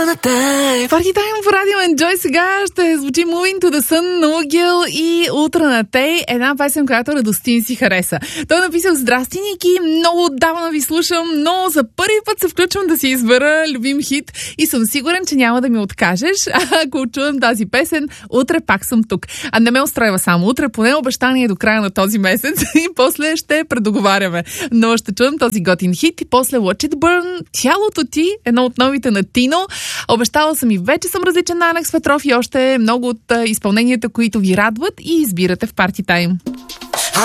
Парти тайм в Радио Enjoy сега ще звучи Moving to the Sun на Угел и Утро на Тей, една песен, която Радостин си хареса. Той е написал: здрасти, Ники, много отдавна ви слушам, но за първи път се включвам да си избера любим хит и съм сигурен, че няма да ми откажеш. Ако чуем тази песен, утре пак съм тук. А не ме устройва само утре, поне обещание до края на този месец и после ще предоговаряме. Но ще чуем този готин хит и после Watch It Burn, Тялото ти, едно от новите на Тино. Обещала съм и вече съм различен на Алекс Петров и още много от изпълненията, които ви радват и избирате в Парти Тайм.